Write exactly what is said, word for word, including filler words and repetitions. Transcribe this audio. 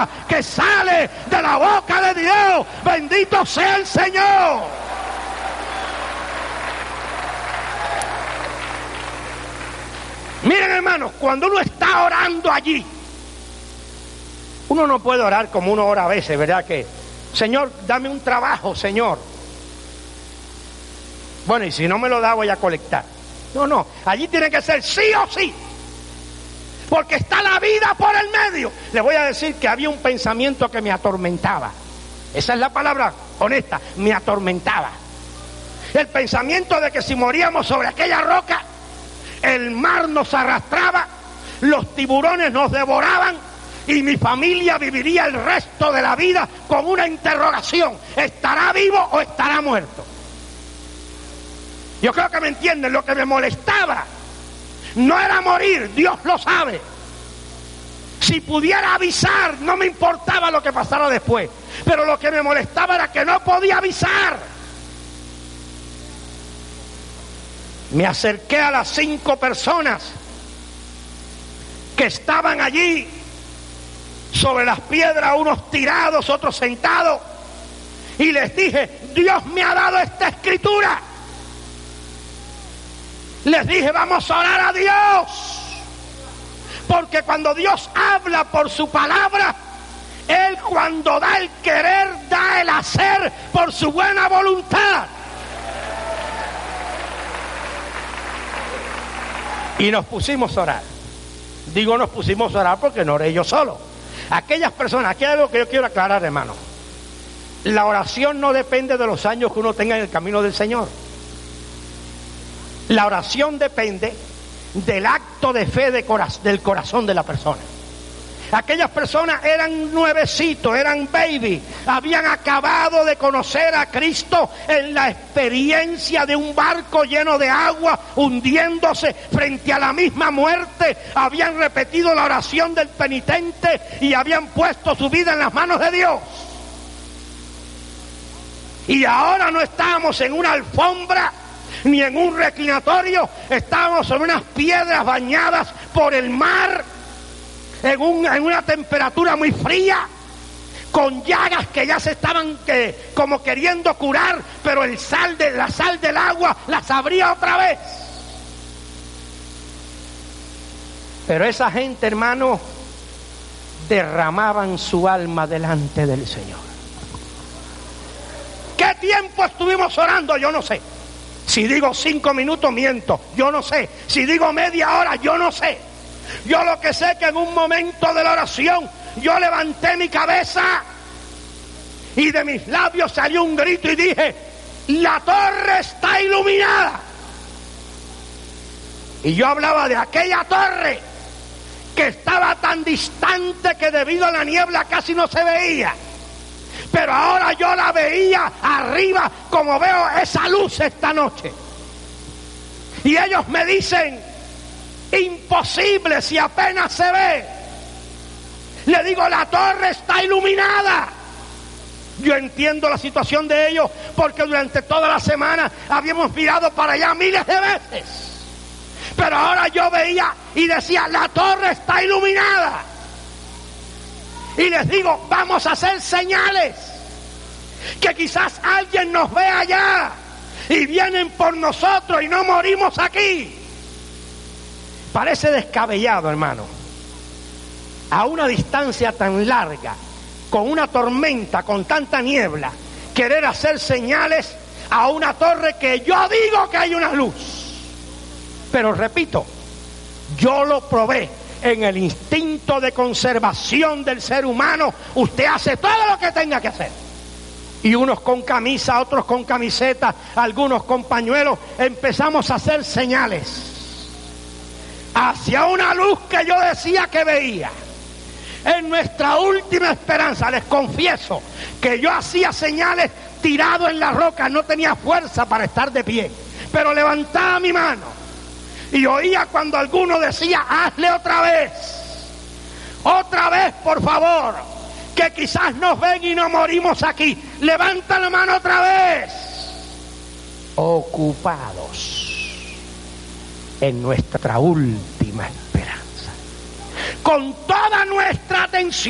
palabra que sale de la boca de Dios. Bendito sea el Señor. Miren, hermanos, cuando uno está orando allí, uno no puede orar como uno ora a veces, ¿verdad? Que, Señor, dame un trabajo, Señor. Bueno, y si no me lo da, voy a colectar. No, no, allí tiene que ser sí o sí, porque está la vida por el medio. Le voy a decir que había un pensamiento que me atormentaba. Esa es la palabra honesta, me atormentaba. El pensamiento de que si moríamos sobre aquella roca, el mar nos arrastraba, los tiburones nos devoraban y mi familia viviría el resto de la vida con una interrogación: ¿estará vivo o estará muerto? Yo creo que me entienden. Lo que me molestaba no era morir, Dios lo sabe. Si pudiera avisar, no me importaba lo que pasara después, pero lo que me molestaba era que no podía avisar. Me acerqué a las cinco personas que estaban allí sobre las piedras, unos tirados, otros sentados, y les dije: Dios me ha dado esta escritura. Les dije: vamos a orar a Dios, porque cuando Dios habla por su palabra, Él, cuando da el querer, da el hacer por su buena voluntad. Y nos pusimos a orar. Digo nos pusimos a orar porque no oré yo solo. Aquellas personas, aquí hay algo que yo quiero aclarar, hermano. La oración no depende de los años que uno tenga en el camino del Señor. La oración depende del acto de fe de cora- del corazón de la persona. Aquellas personas eran nuevecitos, eran baby, habían acabado de conocer a Cristo en la experiencia de un barco lleno de agua, hundiéndose frente a la misma muerte. Habían repetido la oración del penitente y habían puesto su vida en las manos de Dios. Y ahora no estábamos en una alfombra ni en un reclinatorio, estábamos en unas piedras bañadas por el mar, en, un, en una temperatura muy fría, con llagas que ya se estaban que, como queriendo curar, pero el sal de, la sal del agua las abría otra vez. Pero esa gente, hermano, derramaban su alma delante del Señor. ¿Qué tiempo estuvimos orando? Yo no sé. Si digo cinco minutos, miento. Yo no sé. Si digo media hora, yo no sé. Yo lo que sé es que en un momento de la oración, yo levanté mi cabeza y de mis labios salió un grito y dije: la torre está iluminada. Y yo hablaba de aquella torre que estaba tan distante que debido a la niebla casi no se veía. Pero ahora yo la veía arriba, como veo esa luz esta noche. Y ellos me dicen: imposible, si apenas se ve. Le digo: la torre está iluminada. Yo entiendo la situación de ellos, porque durante toda la semana habíamos mirado para allá miles de veces. Pero ahora yo veía y decía: la torre está iluminada. Y les digo: vamos a hacer señales, que quizás alguien nos ve allá y vienen por nosotros y no morimos aquí. Parece descabellado, hermano, a una distancia tan larga, con una tormenta, con tanta niebla, querer hacer señales a una torre que yo digo que hay una luz. Pero repito, yo lo probé en el instinto de conservación del ser humano. Usted hace todo lo que tenga que hacer. Y unos con camisa, otros con camiseta, algunos con pañuelos, empezamos a hacer señales hacia una luz que yo decía que veía. En nuestra última esperanza, les confieso que yo hacía señales tirado en la roca, no tenía fuerza para estar de pie, pero levantaba mi mano y oía cuando alguno decía: hazle otra vez, otra vez, por favor, que quizás nos ven y no morimos aquí. Levanta la mano otra vez. Ocupados en nuestra última esperanza, con toda nuestra atención